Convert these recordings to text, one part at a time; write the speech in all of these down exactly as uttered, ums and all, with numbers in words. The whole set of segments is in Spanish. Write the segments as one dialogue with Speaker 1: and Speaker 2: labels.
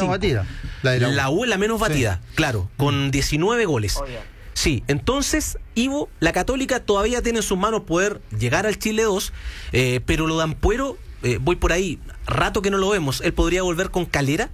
Speaker 1: menos batida.
Speaker 2: La, de la, U.
Speaker 3: la U es la menos batida, sí. Claro, con diecinueve goles.
Speaker 4: Oh, yeah.
Speaker 3: Sí, entonces, Ivo, la Católica todavía tiene en sus manos poder llegar al Chile dos, eh, pero lo de Ampuero, eh, voy por ahí, rato que no lo vemos, ¿él podría volver con Calera?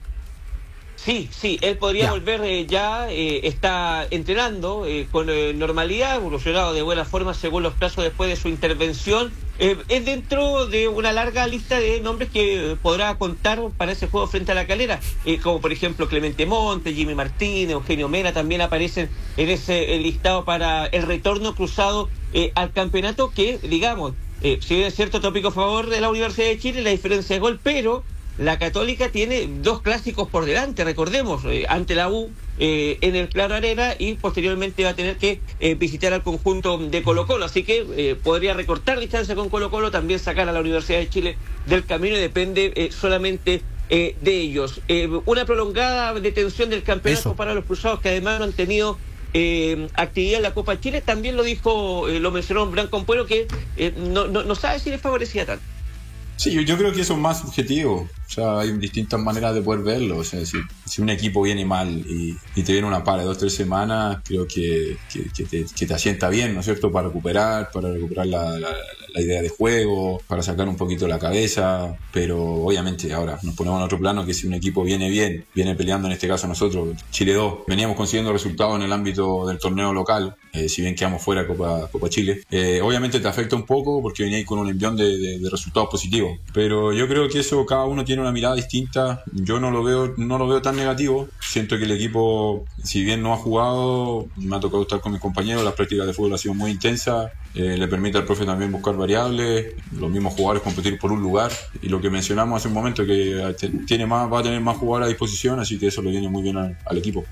Speaker 4: Sí, sí, él podría ya. volver eh, ya, eh, está entrenando eh, con eh, normalidad, evolucionado de buena forma según los plazos después de su intervención. Eh, es dentro de una larga lista de nombres que eh, podrá contar para ese juego frente a la Calera, eh, como por ejemplo Clemente Monte, Jimmy Martínez, Eugenio Mena, también aparecen en ese listado para el retorno cruzado eh, al campeonato que, digamos, eh, si bien es cierto, tópico a favor de la Universidad de Chile, la diferencia de gol, pero la Católica tiene dos clásicos por delante, recordemos, eh, ante la U eh, en el Claro Arena y posteriormente va a tener que eh, visitar al conjunto de Colo-Colo, así que eh, podría recortar distancia con Colo-Colo, también sacar a la Universidad de Chile del camino y depende eh, solamente eh, de ellos. Eh, una prolongada detención del campeonato Eso. para los cruzados que además no han tenido Eh, actividad en la Copa Chile, también lo dijo, eh, lo mencionó Branco Ampuero, que eh, no, no, no sabe si les favorecía tanto.
Speaker 5: Sí, yo, yo creo que eso es más subjetivo. O sea, hay distintas maneras de poder verlo. O sea, si, si un equipo viene mal y, y te viene una para de dos o tres semanas, creo que, que, que, te, que te asienta bien, ¿no es cierto? Para recuperar, para recuperar la, la, la idea de juego, para sacar un poquito la cabeza. Pero obviamente ahora nos ponemos en otro plano, que si un equipo viene bien, viene peleando, en este caso nosotros, Chile dos, veníamos consiguiendo resultados en el ámbito del torneo local, eh, si bien quedamos fuera de Copa, Copa Chile. Eh, obviamente te afecta un poco porque veníais con un envión de, de, de resultados positivos. Pero yo creo que eso, cada uno tiene una mirada distinta. Yo no lo veo no lo veo tan negativo. Siento que el equipo, si bien no ha jugado, me ha tocado estar con mis compañeros, las prácticas de fútbol han sido muy intensas, eh, le permite al profe también buscar variables, los mismos jugadores competir por un lugar, y lo que mencionamos hace un momento, que tiene más, va a tener más jugadores a disposición, así que eso le viene muy bien al, al equipo.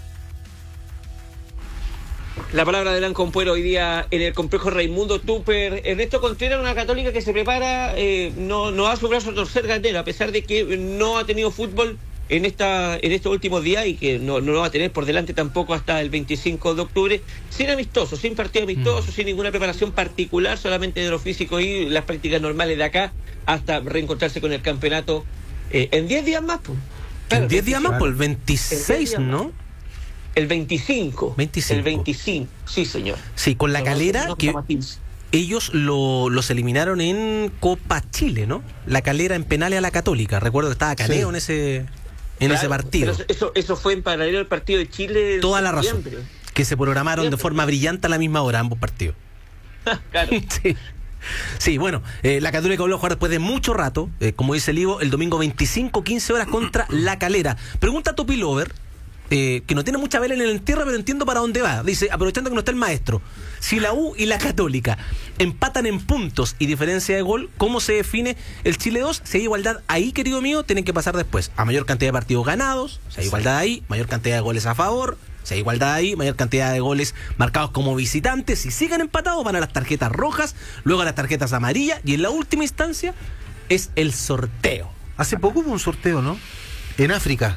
Speaker 4: La palabra de Blanco Ampuero hoy día en el complejo Raimundo Tupper. Ernesto Contreras, una Católica que se prepara, eh, no, no da su brazo a torcer Gardel, a pesar de que no ha tenido fútbol en esta en estos últimos días y que no, no lo va a tener por delante tampoco hasta el veinticinco de octubre, sin amistoso, sin partido amistoso, mm. sin ninguna preparación particular, solamente de lo físico y las prácticas normales de acá, hasta reencontrarse con el campeonato eh, en diez días más. Pues.
Speaker 3: Claro, en diez días más, por el veintiséis, ¿no?
Speaker 4: El veinticinco.
Speaker 3: veinticinco.
Speaker 4: El veinticinco, sí, señor.
Speaker 3: Sí, con la no, Calera, no, que ellos lo, los eliminaron en Copa Chile, ¿no? La Calera en penales a la Católica. Recuerdo que estaba Caneo sí. en ese en claro, ese partido.
Speaker 4: Pero eso, eso fue en paralelo al partido de Chile.
Speaker 3: Toda la razón. Que se programaron siempre. de forma brillante a la misma hora ambos partidos.
Speaker 4: Claro.
Speaker 3: Sí. Sí, bueno, eh, la Católica volvió a jugar después de mucho rato, eh, como dice el Ivo, el domingo veinticinco, quince horas contra la Calera. Pregunta a Topi Lover, Eh, que no tiene mucha vela en el entierro, pero entiendo para dónde va. Dice, aprovechando que no está el maestro, si la U y la Católica empatan en puntos y diferencia de gol, ¿cómo se define el Chile dos? Si hay igualdad ahí, querido mío, tienen que pasar después a mayor cantidad de partidos ganados. Si hay igualdad ahí, mayor cantidad de goles a favor. Si hay igualdad ahí, mayor cantidad de goles marcados como visitantes. Si siguen empatados, van a las tarjetas rojas, luego a las tarjetas amarillas, y en la última instancia es el sorteo.
Speaker 2: Hace poco hubo un sorteo, ¿no? En África.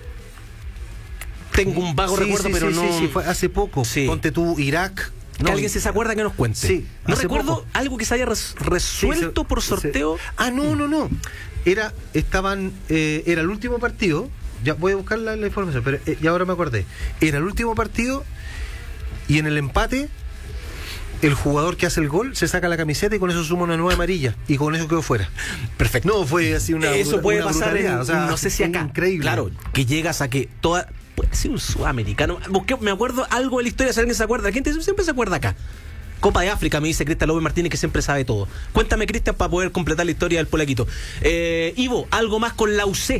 Speaker 3: Tengo un vago
Speaker 2: sí,
Speaker 3: recuerdo,
Speaker 2: sí,
Speaker 3: pero
Speaker 2: sí,
Speaker 3: no...
Speaker 2: Sí, sí, fue hace poco.
Speaker 3: Sí.
Speaker 2: Ponte tú, Irak.
Speaker 3: Que
Speaker 2: no,
Speaker 3: alguien se, se acuerda que nos cuente.
Speaker 2: Sí,
Speaker 3: no recuerdo
Speaker 2: poco.
Speaker 3: algo que se haya res, resuelto sí, se, por sorteo.
Speaker 2: Se, ah, no, no, no. Era, estaban, eh, era el último partido. Ya voy a buscar la, la información, pero eh, ya ahora me acordé. Era el último partido y en el empate el jugador que hace el gol se saca la camiseta y con eso suma una nueva amarilla y con eso quedó fuera.
Speaker 3: Perfecto.
Speaker 2: No, fue así una
Speaker 3: Eso puede
Speaker 2: una
Speaker 3: pasar en,
Speaker 2: o sea,
Speaker 3: no sé si acá.
Speaker 2: Increíble.
Speaker 3: Claro, que llegas a que toda... Puede ser un sudamericano. Busqué, me acuerdo algo de la historia, si alguien se acuerda. La gente siempre se acuerda acá. Copa de África, me dice Cristian López Martínez, que siempre sabe todo. Cuéntame, Cristian, para poder completar la historia del polaquito. Eh, Ivo, algo más con la U C.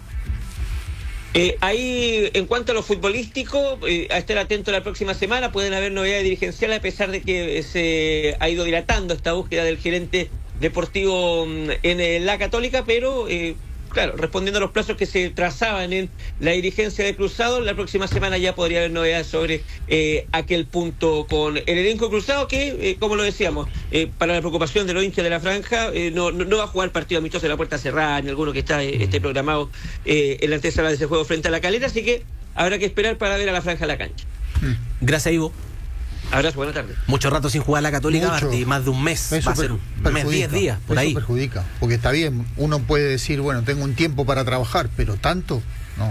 Speaker 4: Eh, ahí, en cuanto a lo futbolístico, eh, a estar atento la próxima semana, pueden haber novedades dirigenciales, a pesar de que se ha ido dilatando esta búsqueda del gerente deportivo en eh, la Católica, pero... Eh, Claro, respondiendo a los plazos que se trazaban en la dirigencia de Cruzado, la próxima semana ya podría haber novedades sobre eh, aquel punto con el elenco Cruzado que, eh, como lo decíamos, eh, para la preocupación de los hinchas de la franja, eh, no, no, no va a jugar partido amistoso en la puerta cerrada, ni alguno que está eh, esté programado eh, en la antesala de ese juego frente a la Calera, así que habrá que esperar para ver a la franja en la cancha.
Speaker 3: Gracias, Ivo.
Speaker 4: Abrazo, buenas tardes.
Speaker 3: Mucho rato sin jugar la Católica, Martí, más de un mes.
Speaker 1: Eso
Speaker 3: va a ser un mes, diez días, por
Speaker 1: eso
Speaker 3: ahí.
Speaker 1: perjudica, porque está bien, uno puede decir, bueno, tengo un tiempo para trabajar, pero tanto...